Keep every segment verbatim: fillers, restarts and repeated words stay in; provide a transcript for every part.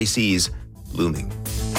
sees looming.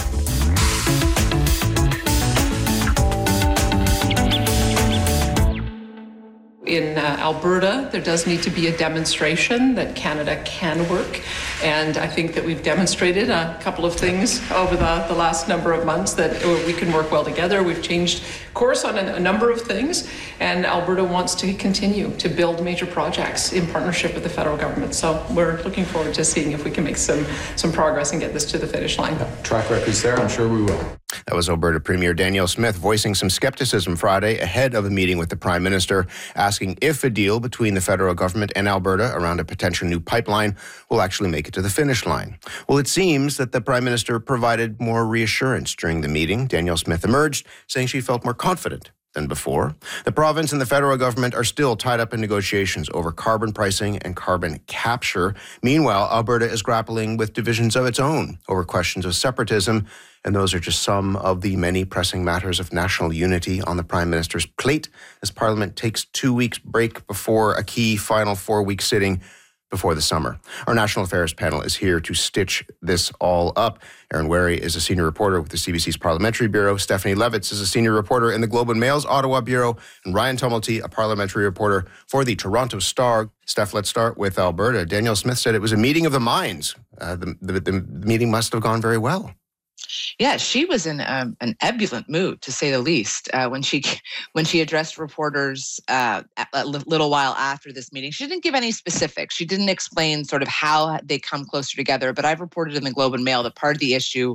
In uh, Alberta, there does need to be a demonstration that Canada can work. And I think that we've demonstrated a couple of things over the, the last number of months that we can work well together. We've changed course on a, a number of things. And Alberta wants to continue to build major projects in partnership with the federal government. So we're looking forward to seeing if we can make some, some progress and get this to the finish line. Track record's there. I'm sure we will. That was Alberta Premier Danielle Smith voicing some skepticism Friday ahead of a meeting with the Prime Minister, asking if a deal between the federal government and Alberta around a potential new pipeline will actually make it to the finish line. Well, it seems that the Prime Minister provided more reassurance during the meeting. Danielle Smith emerged, saying she felt more confident than before. The province and the federal government are still tied up in negotiations over carbon pricing and carbon capture. Meanwhile, Alberta is grappling with divisions of its own over questions of separatism, and those are just some of the many pressing matters of national unity on the Prime Minister's plate as Parliament takes two weeks break before a key final four-week sitting before the summer. Our National Affairs panel is here to stitch this all up. Erin Wary is a senior reporter with the C B C's Parliamentary Bureau. Stephanie Levitz is a senior reporter in the Globe and Mail's Ottawa Bureau. And Ryan Tumulty, a parliamentary reporter for the Toronto Star. Steph, let's start with Alberta. Danielle Smith said it was a meeting of the minds. Uh, the, the, the meeting must have gone very well. Yeah, she was in um, an ebullient mood, to say the least, uh, when she when she addressed reporters uh, a, a little while after this meeting. She didn't give any specifics. She didn't explain sort of how they come closer together. But I've reported in the Globe and Mail that part of the issue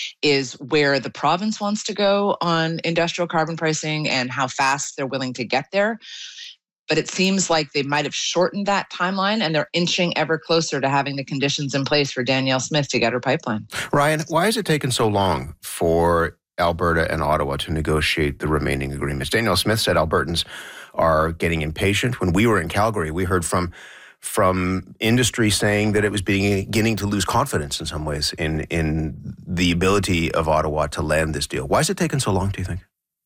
is where the province wants to go on industrial carbon pricing and how fast they're willing to get there. But it seems like they might have shortened that timeline, and they're inching ever closer to having the conditions in place for Danielle Smith to get her pipeline. Ryan, why has it taken so long for Alberta and Ottawa to negotiate the remaining agreements? Danielle Smith said Albertans are getting impatient. When we were in Calgary, we heard from from industry saying that it was beginning to lose confidence in some ways in, in the ability of Ottawa to land this deal. Why has it taken so long, do you think?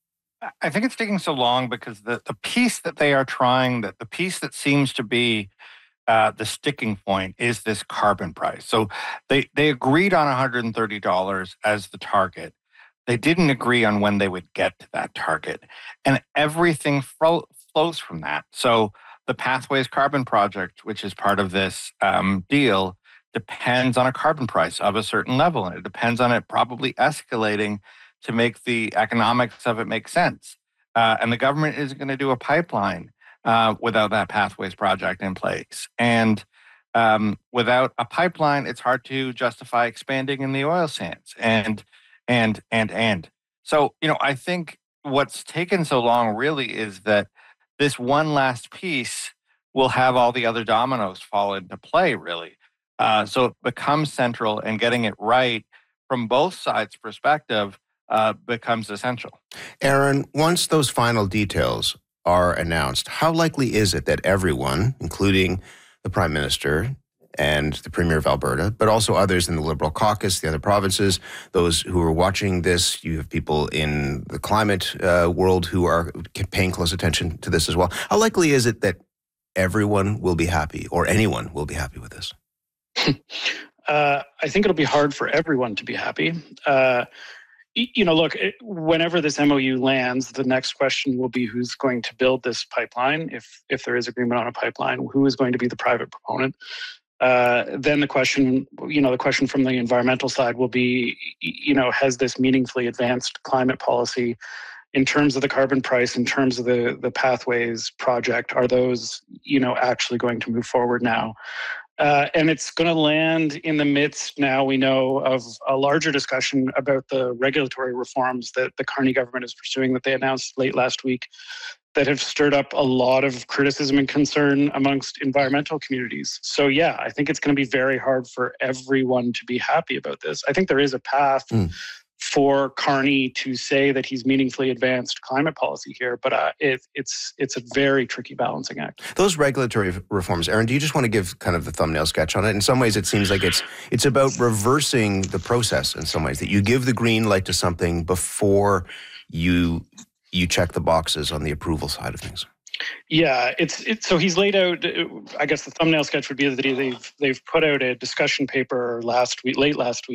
I think it's taking so long because the, the piece that they are trying, that the piece that seems to be uh, the sticking point is this carbon price. So they, they agreed on one hundred thirty dollars as the target. They didn't agree on when they would get to that target. And everything fro- flows from that. So the Pathways Carbon Project, which is part of this um, deal, depends on a carbon price of a certain level. And it depends on it probably escalating to make the economics of it make sense. Uh, and the government isn't going to do a pipeline uh, without that Pathways project in place. And um, without a pipeline, it's hard to justify expanding in the oil sands and, and, and, and. So, you know, I think what's taken so long really is that this one last piece will have all the other dominoes fall into play, really. Uh, so it becomes central, and getting it right from both sides' perspective Uh, becomes essential. Erin, once those final details are announced, how likely is it that everyone, including the Prime Minister and the Premier of Alberta, but also others in the Liberal caucus, the other provinces, those who are watching this, you have people in the climate uh, world who are paying close attention to this as well, how likely is it that everyone will be happy, or anyone will be happy with this? uh, I think it'll be hard for everyone to be happy. Uh, You know, look, whenever this M O U lands, the next question will be who's going to build this pipeline. If if there is agreement on a pipeline, who is going to be the private proponent? Uh, then the question, you know, the question from the environmental side will be, you know, has this meaningfully advanced climate policy in terms of the carbon price, in terms of the the Pathways project? Are those, you know, actually going to move forward now? Uh, and it's going to land in the midst, now we know, of a larger discussion about the regulatory reforms that the Carney government is pursuing, that they announced late last week, that have stirred up a lot of criticism and concern amongst environmental communities. So yeah, I think it's going to be very hard for everyone to be happy about this. I think there is a path mm. for Carney to say that he's meaningfully advanced climate policy here, but uh, it, it's it's a very tricky balancing act. Those regulatory reforms, Erin, do you just want to give kind of the thumbnail sketch on it? In some ways, it seems like it's it's about reversing the process in some ways, that you give the green light to something before you you check the boxes on the approval side of things. Yeah, it's it's so he's laid out. I guess the thumbnail sketch would be that they've they've put out a discussion paper last week, late last week.